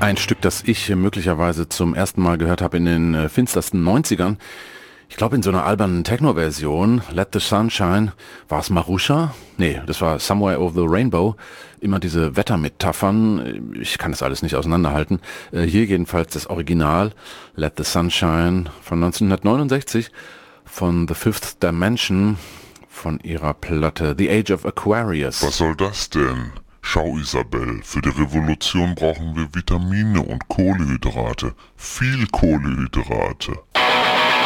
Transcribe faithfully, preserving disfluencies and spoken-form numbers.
Ein Stück, das ich möglicherweise zum ersten Mal gehört habe in den äh, finstersten neunzigern. Ich glaube in so einer albernen Techno-Version. Let the Sunshine. War es Marusha? Nee, das war Somewhere Over the Rainbow. Immer diese Wettermetaphern. Ich kann das alles nicht auseinanderhalten. Äh, hier jedenfalls das Original. Let the Sunshine von neunzehnhundertneunundsechzig von The Fifth Dimension von ihrer Platte The Age of Aquarius. Was soll das denn? Schau, Isabel, für die Revolution brauchen wir Vitamine und Kohlenhydrate. Viel Kohlenhydrate.